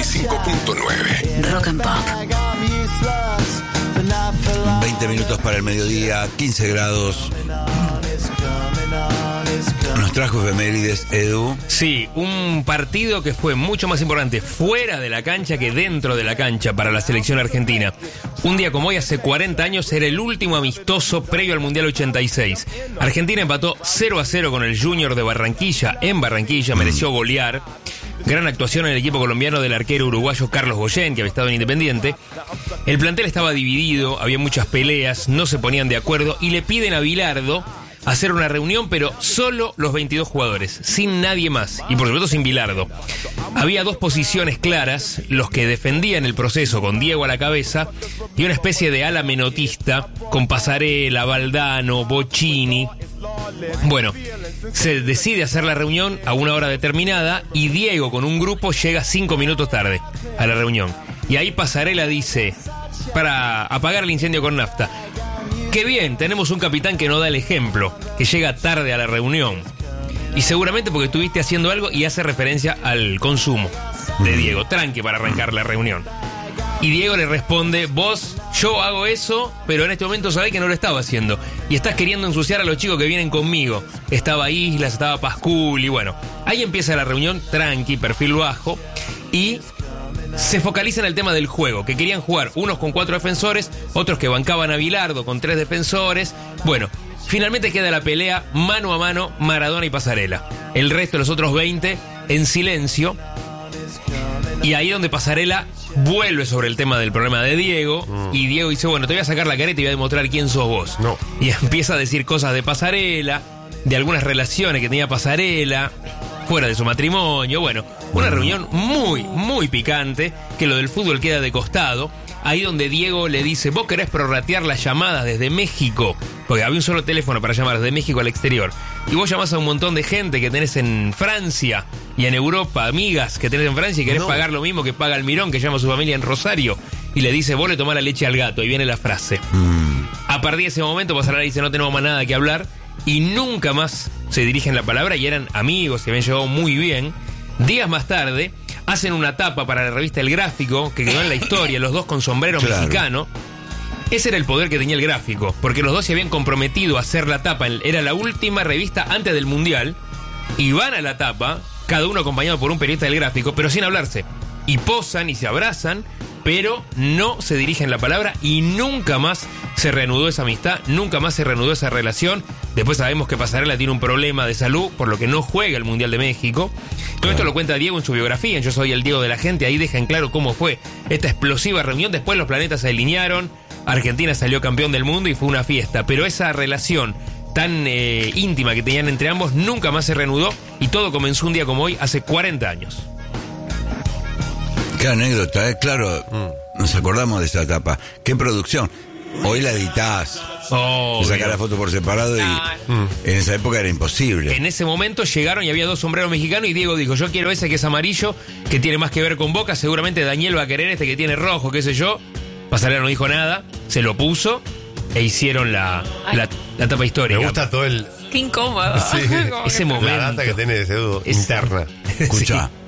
95.9 Rock and Pop. 20 minutos para el mediodía, 15 grados. Nos trajo efemérides, Edu. Sí, un partido que fue mucho más importante fuera de la cancha que dentro de la cancha para la selección argentina. Un día como hoy, hace 40 años, era el último amistoso previo al Mundial 86. Argentina empató 0-0 con el Junior de Barranquilla. En Barranquilla mereció golear. Gran actuación en el equipo colombiano del arquero uruguayo Carlos Goyen, que había estado en Independiente. El plantel estaba dividido, había muchas peleas, no se ponían de acuerdo y le piden a Bilardo hacer una reunión, pero solo los 22 jugadores, sin nadie más, y por supuesto sin Bilardo. Había dos posiciones claras, los que defendían el proceso con Diego a la cabeza y una especie de ala menotista con Pasarela, Valdano, Bocchini. Bueno, se decide hacer la reunión a una hora determinada y Diego con un grupo llega 5 minutos tarde a la reunión. Y ahí Pasarela dice, para apagar el incendio con nafta: qué bien, tenemos un capitán que no da el ejemplo, que llega tarde a la reunión. Y seguramente porque estuviste haciendo algo, y hace referencia al consumo de Diego. Tranqui para arrancar la reunión. Y Diego le responde: vos, yo hago eso, pero en este momento sabés que no lo estaba haciendo. Y estás queriendo ensuciar a los chicos que vienen conmigo. Estaba Islas, estaba Pascul, y bueno. Ahí empieza la reunión, tranqui, perfil bajo. Y se focaliza en el tema del juego, que querían jugar unos con 4 defensores, otros que bancaban a Bilardo con 3 defensores. Bueno, finalmente queda la pelea mano a mano Maradona y Pasarela. El resto de los otros 20 en silencio. Y ahí donde Pasarela vuelve sobre el tema del problema de Diego. Y Diego dice: bueno, te voy a sacar la cara y te voy a demostrar quién sos vos. No. Y empieza a decir cosas de Pasarela, de algunas relaciones que tenía Pasarela fuera de su matrimonio. Bueno, una reunión muy, muy picante, que lo del fútbol queda de costado. Ahí donde Diego le dice: vos querés prorratear las llamadas desde México, porque había un solo teléfono para llamar desde México al exterior, y vos llamás a un montón de gente que tenés en Francia y en Europa, amigas que tenés en Francia, y querés pagar lo mismo que paga Almirón, que llama a su familia en Rosario, y le dice: vos le tomás la leche al gato. Y viene la frase. A partir de ese momento Pasarela dice: no tenemos más nada que hablar, y nunca más se dirigen la palabra, y eran amigos, se habían llevado muy bien. Días más tarde hacen una tapa para la revista El Gráfico, que quedó en la historia, los dos con sombrero mexicano. Ese era el poder que tenía El Gráfico, porque los dos se habían comprometido a hacer la tapa. Era la última revista antes del Mundial, y van a la tapa, cada uno acompañado por un periodista del Gráfico, pero sin hablarse. Y posan y se abrazan, pero no se dirigen la palabra, y nunca más se reanudó esa amistad, nunca más se reanudó esa relación. Después sabemos que Pasarela tiene un problema de salud, por lo que no juega el Mundial de México. Todo esto lo cuenta Diego en su biografía, en Yo soy el Diego de la gente. Ahí deja en claro cómo fue esta explosiva reunión. Después los planetas se alinearon, Argentina salió campeón del mundo y fue una fiesta. Pero esa relación tan íntima que tenían entre ambos nunca más se reanudó, y todo comenzó un día como hoy, hace 40 años. Qué anécdota, claro, nos acordamos de esa etapa. Qué producción. Hoy la editás, sacás la foto por separado, y en esa época era imposible. En ese momento llegaron y había 2 sombreros mexicanos, y Diego dijo: yo quiero ese que es amarillo, que tiene más que ver con Boca. Seguramente Daniel va a querer este que tiene rojo, qué sé yo. Pasarela no dijo nada, se lo puso e hicieron la etapa histórica. Me gusta todo el... Qué incómodo. Sí, ese momento. La data que tiene de Edu interna. Escuchá,